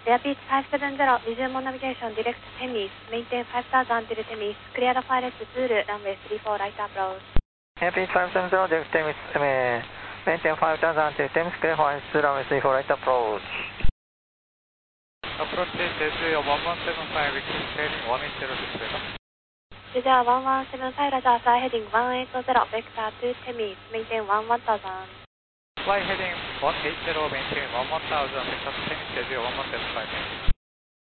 Airpeach 570, visual navigation, direct Temis, maintain 5000 until Temis, clear the pilot Zulu, runway 34 right approach. Airpeach 570, direct Temis, maintain 5000 until Temis, clear for runway 34 right approach. Approach Jeju 1175, request heading 180 Jeju 1175, Roger, fly heading 180, vector to Temis, maintain 1000. Fly heading 180, maintain 1000, vector to Temis, Jeju 1175.